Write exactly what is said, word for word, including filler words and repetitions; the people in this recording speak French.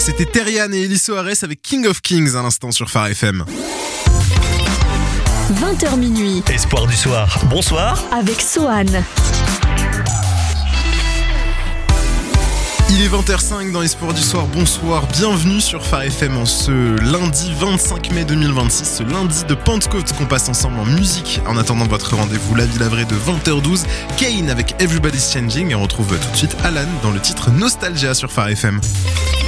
C'était Terrian et Elie Soares avec King of Kings à l'instant sur Phare F M. vingt heures minuit. Espoir du soir. Bonsoir. Avec Sohan. Il est vingt heures cinq dans Espoir du soir, bonsoir, bienvenue sur Phare F M en ce lundi vingt-cinq mai deux mille vingt-six, ce lundi de Pentecôte qu'on passe ensemble en musique. En attendant votre rendez-vous, La Vie la Vraie de vingt heures douze, Kane avec Everybody's Changing et on retrouve tout de suite Alan dans le titre Nostalgia sur Phare F M.